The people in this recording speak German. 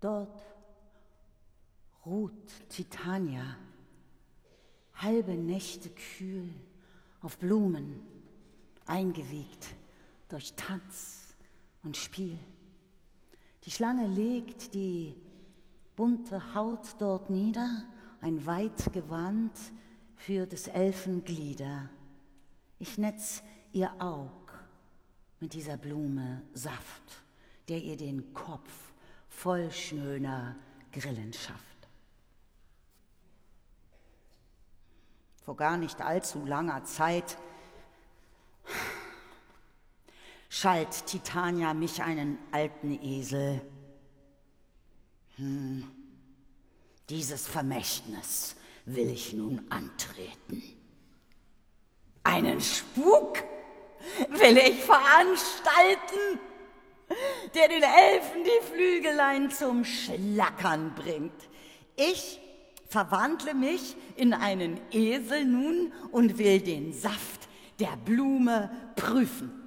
Dort ruht Titania, halbe Nächte kühl auf Blumen, eingewiegt durch Tanz und Spiel. Die Schlange legt die bunte Haut dort nieder, ein Weitgewand für des Elfen Glieder. Ich netz ihr Aug mit dieser Blume Saft, der ihr den Kopf voll schöner Grillen schafft. Vor gar nicht allzu langer Zeit schalt Titania mich einen alten Esel. Dieses Vermächtnis will ich nun antreten. Einen Spuk will ich veranstalten, der den Elfen die Flügelein zum Schlackern bringt. Ich verwandle mich in einen Esel nun und will den Saft der Blume prüfen.